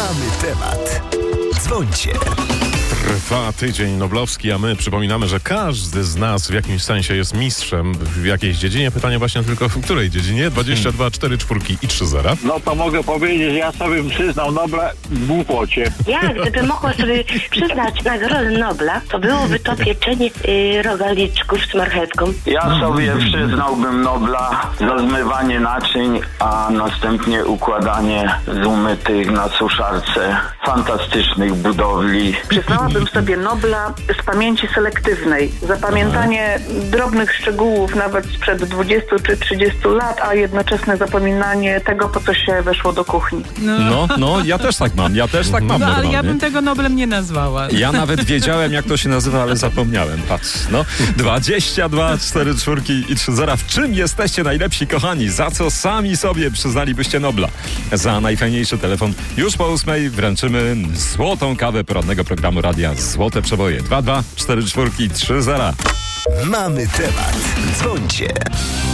Mamy temat. Dzwońcie. Trwa tydzień noblowski, a my przypominamy, że każdy z nas w jakimś sensie jest mistrzem w jakiejś dziedzinie. Pytanie właśnie tylko w której dziedzinie? 22, 4 czwórki i 3 zera. No to mogę powiedzieć, że ja sobie bym przyznał Nobla w głupocie. Ja, gdybym mogła sobie przyznać Nagrodę Nobla, to byłoby to pieczenie rogaliczków z marchewką. Ja sobie przyznałbym Nobla za zmywanie naczyń, a następnie układanie z umytych na suszarce fantastycznych budowli. Przyznałabym sobie Nobla z pamięci selektywnej. Zapamiętanie drobnych szczegółów nawet sprzed 20 czy 30 lat, a jednoczesne zapominanie tego, po co się weszło do kuchni. No, ja też tak mam. No, ale normalnie. ja bym tego Noblem nie nazwała. Ja nawet wiedziałem, jak to się nazywa, ale zapomniałem. Patrz, 22, 4 czwórki i 3 zera. W czym jesteście najlepsi, kochani? Za co sami sobie przyznalibyście Nobla? Za najfajniejszy telefon już po 8 wręczymy złotą kawę porannego programu radia Złote Przeboje. 22, 4 czwórki, 3 zera. Mamy temat. Dzwońcie.